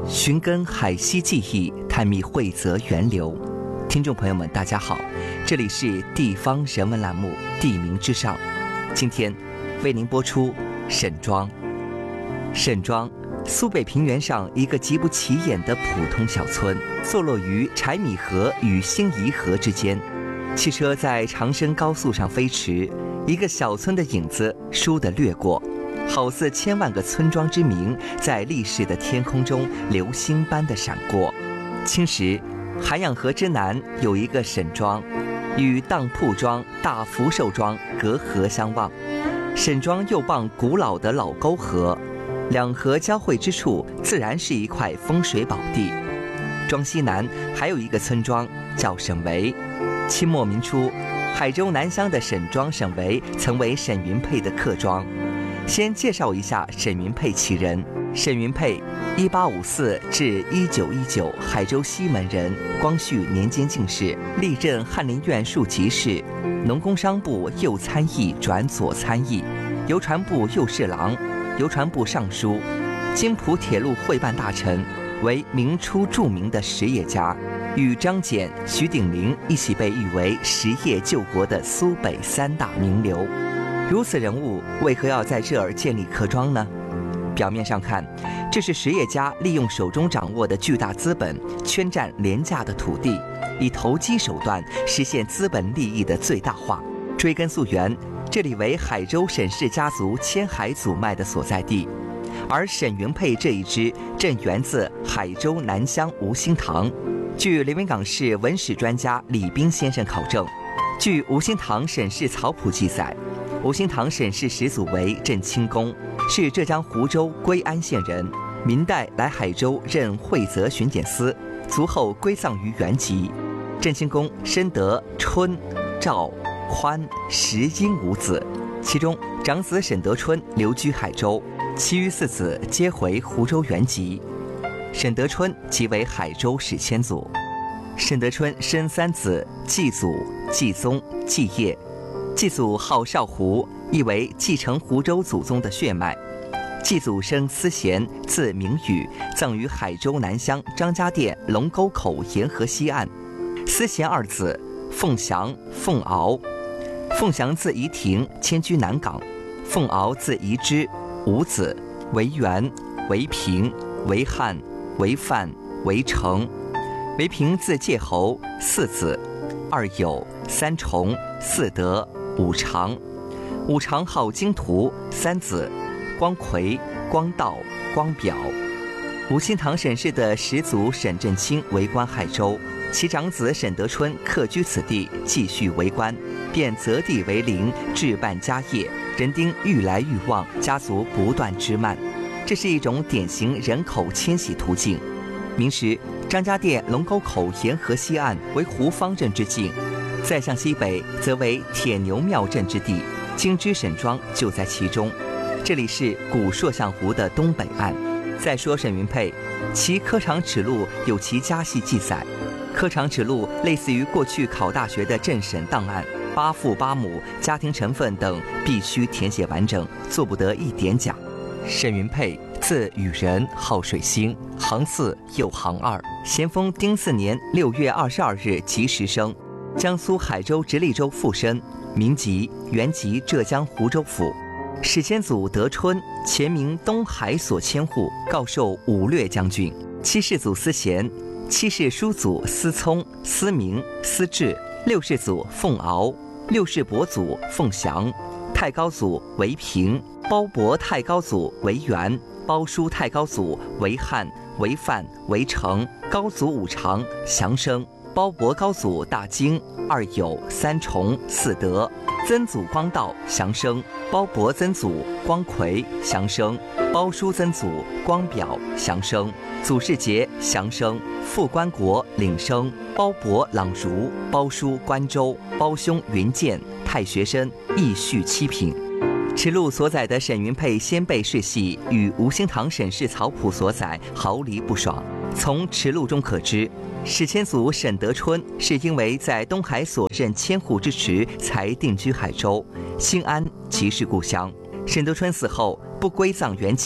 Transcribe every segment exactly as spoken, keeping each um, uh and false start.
寻根海西记忆，探秘惠泽源流。听众朋友们，大家好，这里是地方人文栏目《地名之上》，今天为您播出沈庄。沈庄，苏北平原上一个极不起眼的普通小村，坐落于柴米河与兴宜河之间。汽车在长深高速上飞驰，一个小村的影子倏地掠过，好似千万个村庄之名在历史的天空中流星般的闪过。清时，涵养河之南有一个沈庄，与当铺庄、大福寿庄隔河相望。沈庄又傍古老的老沟河，两河交汇之处自然是一块风水宝地。庄西南还有一个村庄叫沈围。清末民初，海州南乡的沈庄沈围曾为沈云佩的客庄。先介绍一下沈云佩其人。沈云佩，一八五四至一九一九，海州西门人，光绪年间进士，历任翰林院庶吉士、农工商部右参议转左参议、邮传部右侍郎、邮传部尚书、津浦铁路会办大臣，为明初著名的实业家，与张謇、徐鼎林一起被誉为实业救国的苏北三大名流。如此人物为何要在这儿建立客庄呢？表面上看，这是实业家利用手中掌握的巨大资本，圈占廉价的土地，以投机手段实现资本利益的最大化。追根溯源，这里为海州沈氏家族迁海祖脉的所在地，而沈云佩这一支正源自海州南乡吴兴堂。据连云港市文史专家李斌先生考证，据吴兴堂沈氏草谱记载，吴兴堂沈氏始祖为郑清公，是浙江湖州归安县人，明代来海州任惠泽巡检司，卒后归葬于原籍。郑清公深得春、赵、宽、石英五子，其中长子沈德春留居海州，其余四子皆回湖州原籍。沈德春即为海州史先祖。沈德春生三子，继祖、继宗、继业。继祖号少湖，意为继承湖州祖宗的血脉。继祖生思贤，字明宇，葬于海州南乡张家店龙沟口沿河西岸。思贤二子，凤祥、凤敖。凤祥字宜亭，迁居南港；凤敖字宜之，五子：韦元、韦平、韦汉、韦范、韦成。韦平字介侯，四子：二友、三重、四德、五常。五常号经图，三子：光奎、光道、光表。吴兴堂沈氏的始祖沈振清为官海州，其长子沈德春客居此地，继续为官，便择地为陵，置办家业，人丁愈来愈旺，家族不断枝蔓。这是一种典型人口迁徙途径。明时，张家店龙沟口沿河西岸为湖方镇之境，再向西北则为铁牛庙镇之地，今之沈庄就在其中。这里是古朔象湖的东北岸。再说沈云佩，其科场齿录有其家系记载。科场齿录类似于过去考大学的政审档案，八父八母、家庭成分等必须填写完整，做不得一点假。沈云佩，字羽人，号水星，行四又行二，咸丰丁巳年六月二十二日吉时生，江苏海州直隶州附身，民籍，原籍浙江湖州府。史先祖德春，前名东海所千户，告授武略将军。七世祖思贤，七世叔祖思聪、思明、思智，六世祖凤敖，六世伯祖凤祥，太高祖韦平，包伯太高祖韦元，包叔太高祖韦汉、韦范、韦成，高祖五常祥生，包伯高祖大经，二友、三重、四德，曾祖光道祥生，包伯曾祖光奎祥生，包叔曾祖光表祥生，祖世杰祥生，副官国领生，包伯朗如，包叔关州，包兄云剑，太学生义序七品。齿录所载的沈云佩先辈世系与吴兴堂沈氏草谱所载毫厘不爽。从齿录中可知，史迁祖沈德春是因为在东海所任千户之时才定居海州，新安即是故乡。沈德春死后不归葬原籍，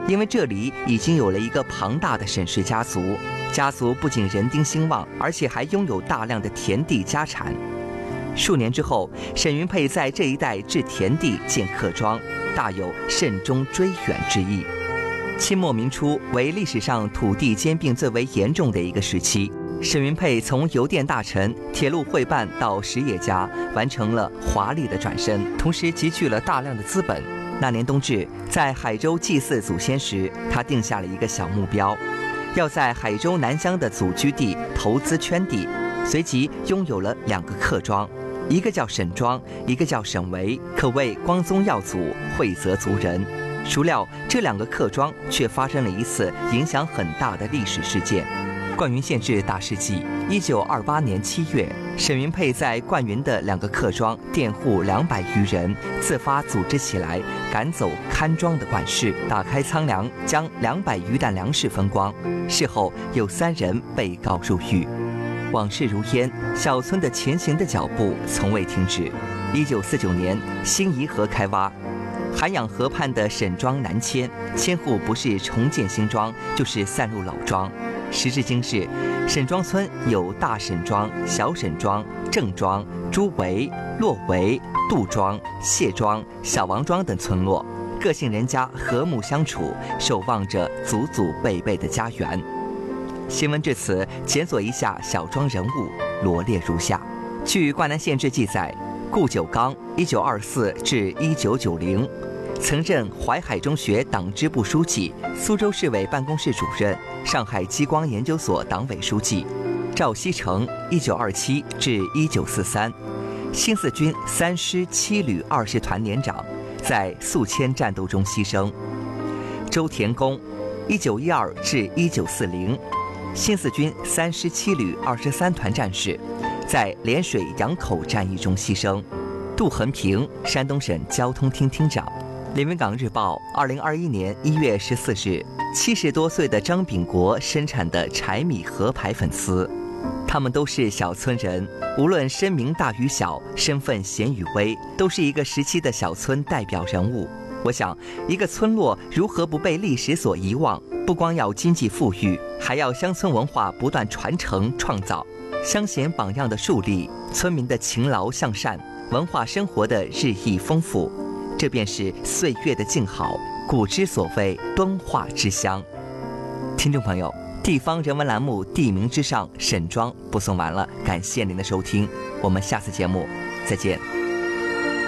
因为这里已经有了一个庞大的沈氏家族，家族不仅人丁兴旺，而且还拥有大量的田地家产。数年之后，沈云佩在这一带置田地建客庄，大有慎终追远之意。清末民初为历史上土地兼并最为严重的一个时期，沈云佩从邮电大臣、铁路会办到实业家，完成了华丽的转身，同时积聚了大量的资本。那年冬至，在海州祭祀祖先时，他定下了一个小目标，要在海州南乡的祖居地投资圈地，随即拥有了两个客庄，一个叫沈庄，一个叫沈围，可谓光宗耀祖，惠泽族人。孰料这两个客庄却发生了一次影响很大的历史事件。灌云县志大事记，一九二八年七月，沈云佩在灌云的两个客庄佃户两百余人，自发组织起来，赶走看庄的管事，打开仓粮，将两百余担粮食分光。事后有三人被告入狱。往事如烟，小村的前行的脚步从未停止。一九四九年，新沂河开挖，涵养河畔的沈庄南迁，迁户不是重建新庄，就是散入老庄。时至今日，沈庄村有大沈庄、小沈庄、郑庄、朱围、骆围、杜庄、谢庄、小王庄等村落，各姓人家和睦相处，守望着祖祖辈辈的家园。新闻至此，检索一下小庄人物，罗列如下。据《灌南县志》记载，顾九刚（一九二四至一九九零）曾任淮海中学党支部书记、苏州市委办公室主任、上海激光研究所党委书记；赵锡成（一九二七至一九四三）新四军三师七旅二师团连长，在宿迁战斗中牺牲；周田公（一九一二至一九四零）新四军三师七旅二十三团战士，在涟水杨口战役中牺牲；杜恒平（山东省交通厅厅长）。连云港日报二零二一年一月十四日，七十多岁的张秉国生产的柴米河牌粉丝，他们都是小村人，无论声名大与小，身份显与微，都是一个时期的小村代表人物。我想，一个村落如何不被历史所遗忘？不光要经济富裕，还要乡村文化不断传承创造，乡贤榜样的树立，村民的勤劳向善，文化生活的日益丰富。这便是岁月的静好，古之所谓敦化之乡。听众朋友，地方人文栏目《地名之上》沈庄播送完了，感谢您的收听，我们下次节目再见。